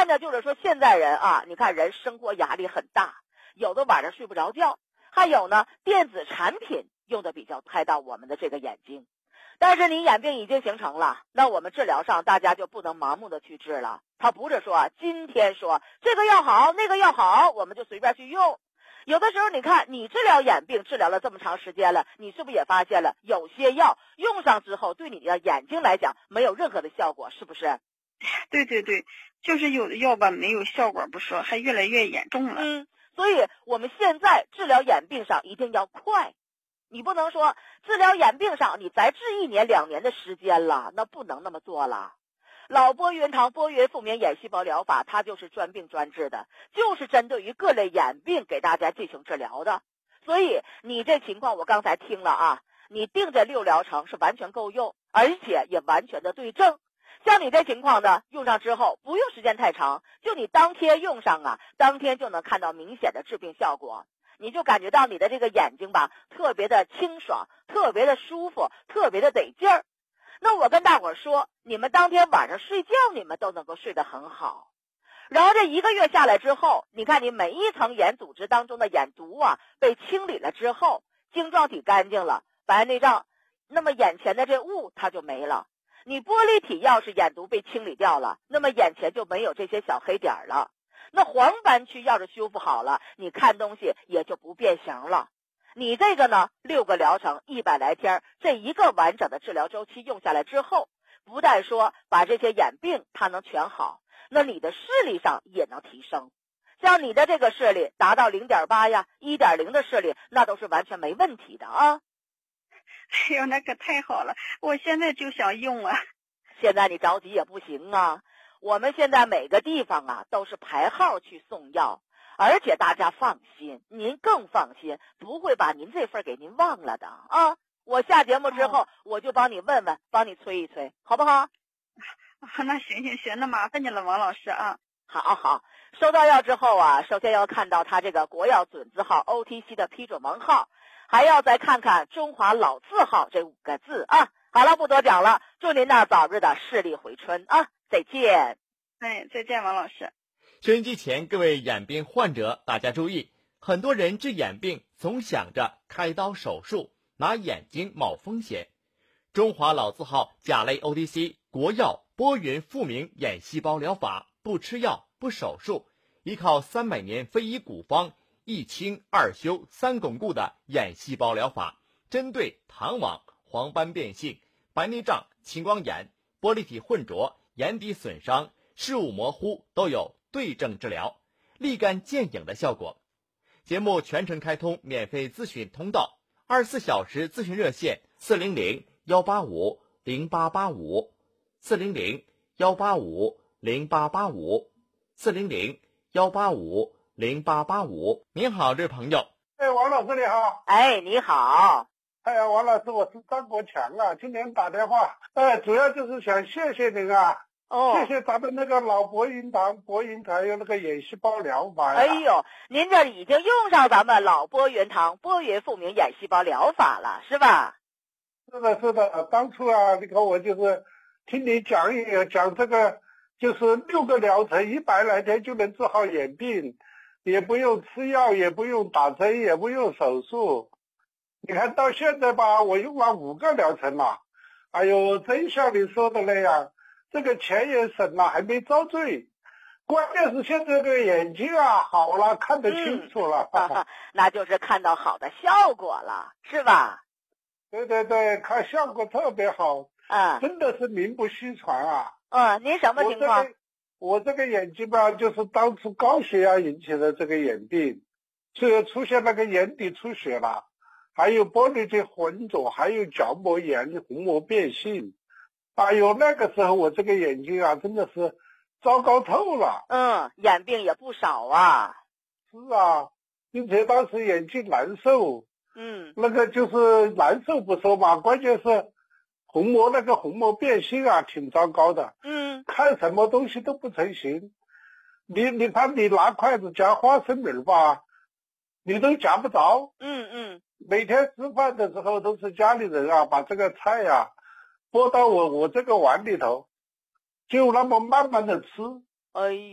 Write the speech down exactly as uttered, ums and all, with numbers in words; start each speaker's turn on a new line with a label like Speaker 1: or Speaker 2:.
Speaker 1: 再呢，就是说现在人啊，你看人生活压力很大，有的晚上睡不着觉，还有呢，电子产品用的比较拍到我们的这个眼睛。但是你眼病已经形成了，那我们治疗上大家就不能盲目的去治了。他不是说今天说这个要好那个要好，我们就随便去用。有的时候你看你治疗眼病治疗了这么长时间了，你是不是也发现了有些药用上之后对你的眼睛来讲没有任何的效果，是不是？
Speaker 2: 对对对，就是有的药吧没有效果不说，还越来越严重了。
Speaker 1: 嗯，所以我们现在治疗眼病上一定要快。你不能说治疗眼病上你再治一年两年的时间了，那不能那么做了。老波云堂波云复明眼细胞疗法，它就是专病专治的，就是针对于各类眼病给大家进行治疗的。所以你这情况我刚才听了啊，你定这六疗程是完全够用，而且也完全的对症。像你这情况呢，用上之后不用时间太长，就你当天用上啊，当天就能看到明显的治病效果。你就感觉到你的这个眼睛吧，特别的清爽，特别的舒服，特别的得劲儿。那我跟大伙儿说，你们当天晚上睡觉，你们都能够睡得很好。然后这一个月下来之后，你看你每一层眼组织当中的眼毒啊被清理了之后，晶状体干净了，白内障，那么眼前的这雾它就没了。你玻璃体要是眼毒被清理掉了，那么眼前就没有这些小黑点了。那黄斑区要是修复好了，你看东西也就不变形了。你这个呢，六个疗程一百来天，这一个完整的治疗周期用下来之后，不但说把这些眼病它能全好，那你的视力上也能提升。像你的这个视力达到 零点八 呀 一点零 的视力，那都是完全没问题的啊。
Speaker 2: 哎呦，那可太好了，我现在就想用啊。
Speaker 1: 现在你着急也不行啊，我们现在每个地方啊都是排号去送药，而且大家放心，您更放心，不会把您这份给您忘了的啊。我下节目之后、哦、我就帮你问问，帮你催一催，好不好？
Speaker 2: 啊，那行行行，那麻烦你了王老师啊。
Speaker 1: 好好，收到药之后啊，首先要看到他这个国药准字号 O T C 的批准文号，还要再看看中华老字号这五个字啊。好了，不多讲了，祝您那早日的视力回春啊！再见。
Speaker 2: 哎，再见，王老师。
Speaker 3: 收音机前各位眼病患者，大家注意，很多人治眼病总想着开刀手术，拿眼睛冒风险。中华老字号甲类 O T C 国药波云复明眼细胞疗法，不吃药不手术，依靠三百年非遗古方，一清二修三巩固的眼细胞疗法，针对糖网、黄斑变性、白内障、青光眼、玻璃体混浊、眼底损伤、视物模糊都有对症治疗，立竿见影的效果。节目全程开通免费咨询通道，二十四小时咨询热线四零零幺八五零八八五四零零幺八五零八八五四零零幺八五零八八五。您好，这位朋友。
Speaker 4: 哎，王老师你好。
Speaker 1: 哎，你好。
Speaker 4: 哎呀，王老师，我是张国强啊，今天打电话，哎，主要就是想谢谢您啊。
Speaker 1: 哦，
Speaker 4: 谢谢咱们那个老博云堂、博云堂有那个眼细胞疗法呀。
Speaker 1: 哎呦，您这已经用上咱们老博云堂波云复明眼细胞疗法了，是吧？
Speaker 4: 是的，是的。当初啊，你看我就是听你讲也讲这个，就是六个疗程，一百来天就能治好眼病，也不用吃药，也不用打针，也不用手术。你看到现在吧，我用了五个疗程了。哎呦，真像你说的那样。这个钱也省了，还没遭罪，关键是现在这个眼睛啊好了，看得清楚了、
Speaker 1: 嗯啊、那就是看到好的效果了，是吧？
Speaker 4: 对对对，看效果特别好，
Speaker 1: 嗯，
Speaker 4: 真的是名不虚传啊。
Speaker 1: 嗯，您什么情况？
Speaker 4: 我这个我这个眼睛吧，就是当初高血压引起的这个眼病，这出现那个眼底出血了，还有玻璃体混浊，还有角膜炎、虹膜变性。哎呦，那个时候我这个眼睛啊，真的是糟糕透了。
Speaker 1: 嗯，眼病也不少啊。
Speaker 4: 是啊，并且当时眼睛难受。
Speaker 1: 嗯，
Speaker 4: 那个就是难受不说嘛，关键是虹膜那个虹膜变性啊，挺糟糕的。
Speaker 1: 嗯，
Speaker 4: 看什么东西都不成形。你你看，你拿筷子夹花生米吧，你都夹不着。
Speaker 1: 嗯嗯，
Speaker 4: 每天吃饭的时候都是家里人啊，把这个菜呀、啊。拨到我我这个碗里头，就那么慢慢的吃。
Speaker 1: 哎